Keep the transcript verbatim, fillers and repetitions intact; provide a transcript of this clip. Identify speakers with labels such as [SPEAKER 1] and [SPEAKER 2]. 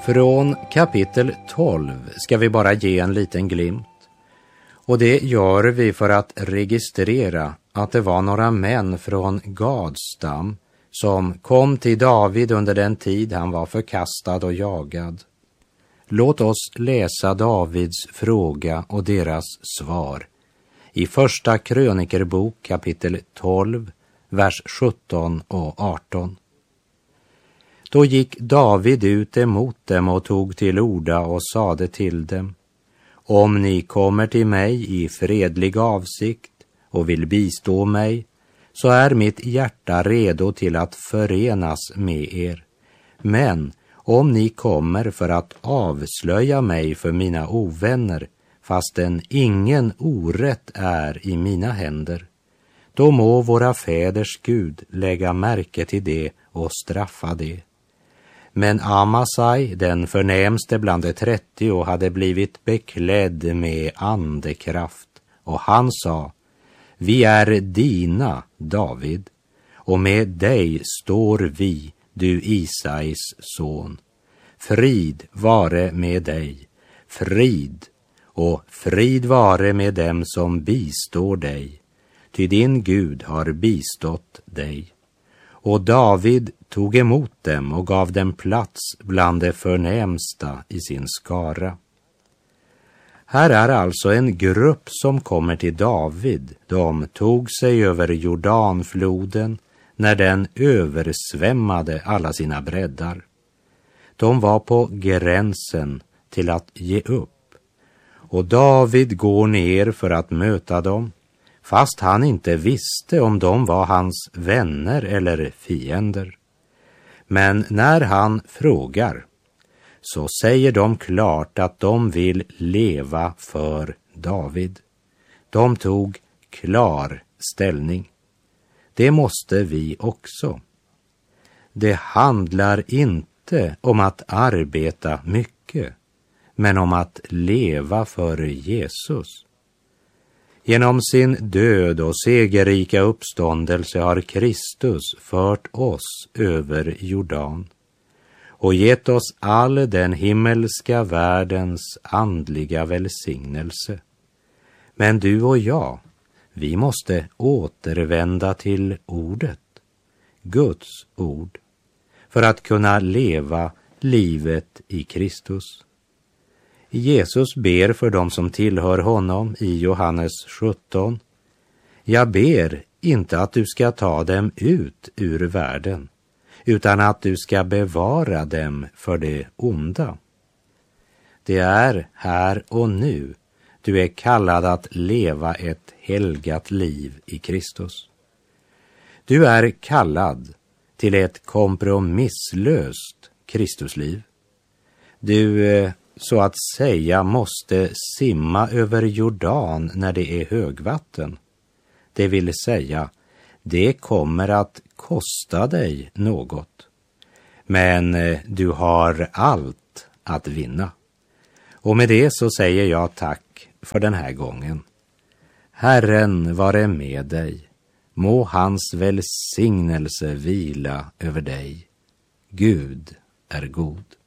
[SPEAKER 1] Från kapitel tolv ska vi bara ge en liten glimt. Och det gör vi för att registrera att det var några män från Gads stam som kom till David under den tid han var förkastad och jagad. Låt oss läsa Davids fråga och deras svar i första krönikerbok kapitel tolv, vers sjutton och arton. Då gick David ut emot dem och tog till orda och sade till dem: om ni kommer till mig i fredlig avsikt och vill bistå mig, så är mitt hjärta redo till att förenas med er. Men om ni kommer för att avslöja mig för mina ovänner, fastän ingen orätt är i mina händer, då må våra fäders Gud lägga märke till det och straffa det. Men Amasai, den förnämste bland de trettio, hade blivit beklädd med andekraft, och han sa: vi är dina, David, och med dig står vi, du Isais son. Frid vare med dig, frid, och frid vare med dem som bistår dig, ty din Gud har bistått dig. Och David tog emot dem och gav dem plats bland de förnämsta i sin skara. Här är alltså en grupp som kommer till David. De tog sig över Jordanfloden när den översvämmade alla sina breddar. De var på gränsen till att ge upp. Och David går ner för att möta dem, fast han inte visste om de var hans vänner eller fiender. Men när han frågar, så säger de klart att de vill leva för David. De tog klar ställning. Det måste vi också. Det handlar inte om att arbeta mycket, men om att leva för Jesus. Genom sin död och segerrika uppståndelse har Kristus fört oss över Jordan och gett oss all den himmelska världens andliga välsignelse. Men du och jag, vi måste återvända till ordet, Guds ord, för att kunna leva livet i Kristus. Jesus ber för dem som tillhör honom i Johannes sjutton. Jag ber inte att du ska ta dem ut ur världen, utan att du ska bevara dem för det onda. Det är här och nu du är kallad att leva ett helgat liv i Kristus. Du är kallad till ett kompromisslöst Kristusliv. Du så att säga måste simma över Jordan när det är högvatten. Det vill säga, det kommer att kosta dig något. Men du har allt att vinna. Och med det så säger jag tack för den här gången. Herren vare med dig. Må hans välsignelse vila över dig. Gud är god.